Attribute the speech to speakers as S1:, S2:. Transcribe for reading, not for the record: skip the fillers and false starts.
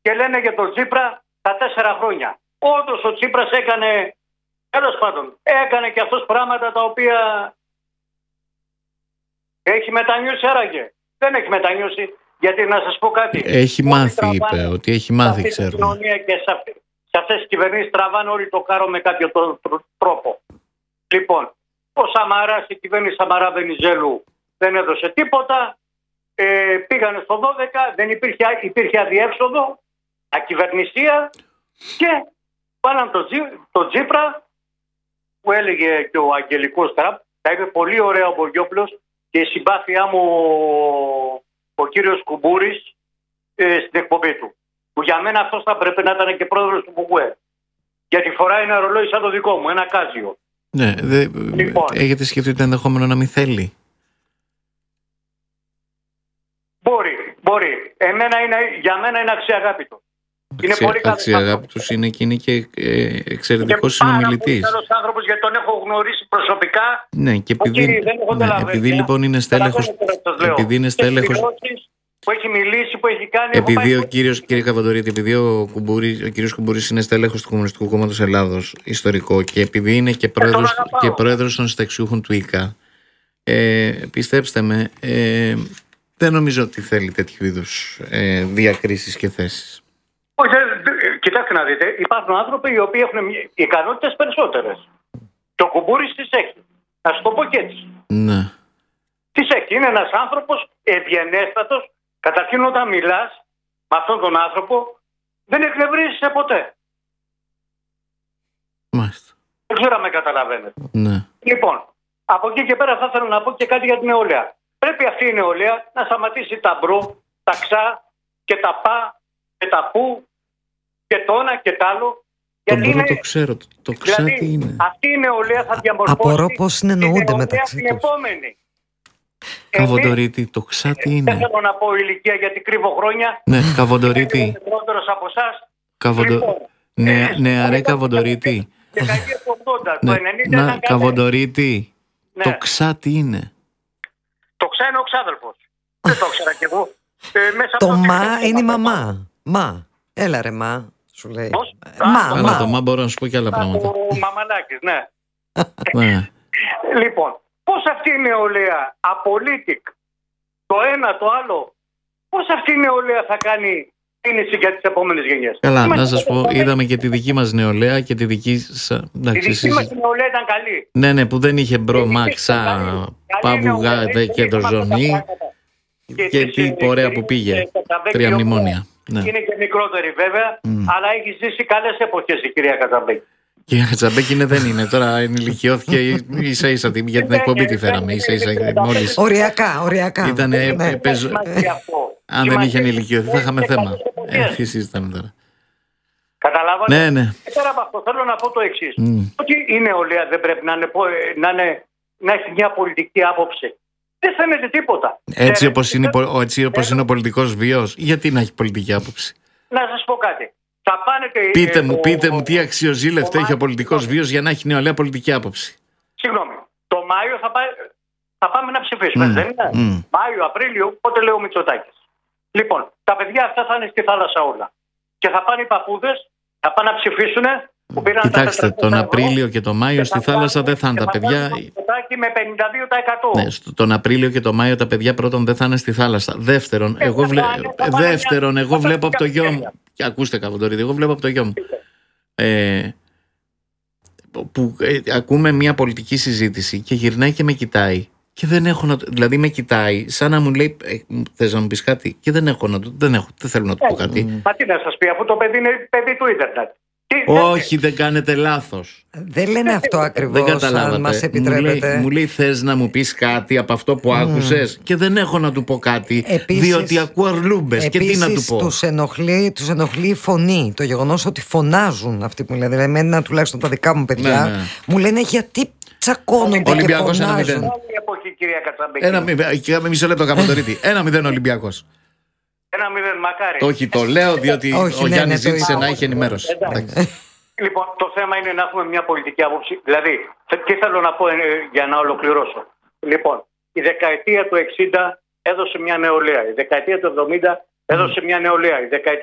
S1: και λένε για τον Τσίπρα τα 4 χρόνια. Όντως ο Τσίπρας έκανε, τέλος πάντων, έκανε και αυτός πράγματα τα οποία έχει μετανιώσει άραγε. Δεν έχει μετανιώσει, γιατί να σας πω κάτι.
S2: Έχει μάθει, είπε, ότι έχει μάθει, ξέρουμε.
S1: Στην κοινωνία και σε αυτές τις κυβερνήσεις τραβάνε όλοι το κάρο με κάποιο τρόπο. Λοιπόν, ο Σαμαράς, η κυβέρνηση Σαμαρά Βενιζέλου δεν έδωσε τίποτα. Πήγανε στο 12, δεν υπήρχε αδιέξοδο, ακυβερνησία και πάλαν τον Τσίπρα που έλεγε και ο Αγγελικός Τραμπ. Τα είπε πολύ ωραία ο Μπογιόπουλος και η συμπάθειά μου ο κύριος Κουμπούρης στην εκπομπή του. Που για μένα αυτός θα πρέπει να ήταν και πρόεδρος του Μπουκουέ. Γιατί φοράει ένα ρολόι σαν το δικό μου, ένα Κάζιο.
S2: Ναι, λοιπόν, έχετε σκεφτεί το ενδεχόμενο να μην θέλει?
S1: Μπορεί. Για μένα είναι αξιαγάπητο. Είναι πολύ
S2: αξιαγάπητος είναι και είναι και εξαιρετικός συνομιλητής.
S1: Είναι ένας άνθρωπος, γιατί τον έχω γνωρίσει προσωπικά.
S2: Ναι, και επειδή λοιπόν είναι στέλεχος,
S1: που έχει μιλήσει, που έχει κάνει.
S2: Επειδή κύριε Καβαντορίτη, επειδή ο κύριος Κουμπούρης είναι στέλεχος του Κομμουνιστικού Κόμματος Ελλάδος, ιστορικό, και επειδή είναι και πρόεδρος των συνταξιούχων του ΙΚΑ, πιστέψτε με, δεν νομίζω ότι θέλει τέτοιου είδους διακρίσεις και θέσεις.
S1: Όχι, κοιτάξτε να δείτε, υπάρχουν άνθρωποι οι οποίοι έχουν ικανότητες περισσότερες. Και ο Κουμπούρης τις έχει. Να σου το πω και έτσι.
S2: Ναι.
S1: Τις έχει. Είναι ένας άνθρωπος ευγενέστατος. Καταρχήν, όταν μιλάς με αυτόν τον άνθρωπο, δεν εκνευρίζεσαι ποτέ.
S2: Μάλιστα.
S1: Δεν ξέρω αν με καταλαβαίνετε.
S2: Ναι.
S1: Λοιπόν, από εκεί και πέρα θα ήθελα να πω και κάτι για την νεολαία. Πρέπει αυτή η νεολαία να σταματήσει τα μπρο, τα ξά και τα πα και τα που και το ένα και το άλλο.
S2: Το μπρο το ξέρω, το ξά
S1: δηλαδή,
S2: τι είναι.
S1: Αυτή η νεολαία θα διαμορφώσει
S3: απορώ πώς συνεννοούνται μεταξύ τους.
S1: την επόμενη.
S2: Καβοντορίτη, το ξά τι είναι.
S1: Δεν θέλω να πω ηλικία γιατί κρύβω χρόνια.
S2: Ναι, Καβοντορίτη.
S1: Είμαι μικρότερος από εσάς.
S2: Νεαρέ Καβοντορίτη.
S1: Δεκαετίες του 80, το 90.
S2: Καβοντορίτη, το ξά τι είναι.
S1: Το ξά είναι ο ξάδελφος. Δεν το ήξερα κι εγώ.
S3: Το μα είναι η μαμά. Μα. Έλα ρε μα, σου λέει.
S2: Μα. Το μα μπορώ να σου πω και άλλα πράγματα.
S1: Ο Μαμαλάκης, ναι. Λοιπόν, πώς αυτή η νεολαία, απολύτικ, το ένα το άλλο, πώς αυτή η νεολαία θα κάνει κίνηση για τις επόμενες γενιές?
S2: Καλά, να σας πω, είδαμε και τη δική μας νεολαία και τη δική σας.
S1: Η δική μας νεολαία ήταν καλή.
S2: Ναι, που δεν είχε μπρο, μάξα, παβουγά, κεντροζωνή. Και τι πορεία που πήγε. 3 μνημόνια.
S1: Είναι και μικρότερη βέβαια, αλλά έχει ζήσει καλές εποχές η κυρία Κατσαμπέκη.
S2: Κυρία Κατσαμπέκη δεν είναι. Τώρα ενηλικιώθηκε ίσα-ίσα για την εκπομπή τη φέραμε. Ίσα-ίσα μόλις.
S3: Οριακά.
S2: Αν δεν είχε ενηλικιωθεί θα είχαμε θέμα. Τι συζητάμε τώρα.
S1: Καταλάβατε.
S2: Ναι.
S1: Πέρα από αυτό θέλω να πω το εξής. Ότι η νεολαία δεν πρέπει να έχει μια πολιτική άποψη. Δεν φαίνεται τίποτα.
S2: Έτσι όπως είναι ο πολιτικός βίος, γιατί να έχει πολιτική άποψη?
S1: Να σας πω κάτι. Θα
S2: πείτε μου τι αξιοζήλευτο έχει ο πολιτικός βίος για να έχει νεολαία πολιτική άποψη.
S1: Συγγνώμη. Το Μάιο θα πάμε να ψηφίσουμε. Δεν είναι? Μάιο, Απρίλιο, πότε λέει ο Μητσοτάκης. Λοιπόν, τα παιδιά αυτά θα είναι στη θάλασσα όλα. Και θα πάνε οι παππούδες, θα πάνε να ψηφίσουν.
S2: Κοιτάξτε, τον Απρίλιο και τον Μάιο στη θάλασσα δεν θα είναι τα παιδιά.
S1: Με 52%.
S2: Ναι, τον Απρίλιο και τον Μάιο τα παιδιά πρώτον δεν θα είναι στη θάλασσα. Δεύτερον, εγώ βλέπω από το γιο μου. Ακούστε Καβοντορίτη, εγώ βλέπω από το γιο μου. Που ακούμε μια πολιτική συζήτηση και γυρνάει και με κοιτάει. Και δεν έχω δηλαδή με κοιτάει σαν να μου λέει θες να μου πεις κάτι? Και δεν θέλω να του πω κάτι.
S1: Μα τι να σας πει, αφού το παιδί είναι παιδί του ίντερνετ.
S2: Όχι, δεν κάνετε λάθος.
S3: Δεν λένε αυτό ακριβώς, αν μας επιτρέπετε.
S2: Μου λέει θες να μου πεις κάτι από αυτό που άκουσες? Και δεν έχω να του πω κάτι.
S3: Επίσης,
S2: διότι ακούω αρλούμπες. Και τι να του πω?
S3: Τους ενοχλεί η φωνή. Το γεγονός ότι φωνάζουν αυτοί που λένε. Δηλαδή εμένα τουλάχιστον τα δικά μου παιδιά μου λένε γιατί τσακώνονται
S2: Ολυμπιακός
S3: και φωνάζουν.
S2: 1-0. Μισό λεπτό Καβοντορίτη. 1-0 Ολυμπιακός.
S1: 1-0, μακάρι.
S2: Όχι, το λέω διότι ο Γιάννης ζήτησε να έχει ενημέρωση.
S1: Λοιπόν, το θέμα είναι να έχουμε μια πολιτική άποψη. Δηλαδή, τι θέλω να πω για να ολοκληρώσω. Λοιπόν, η δεκαετία του 60 έδωσε μια νεολαία. Η δεκαετία του 70 έδωσε μια νεολαία. Η δεκαετία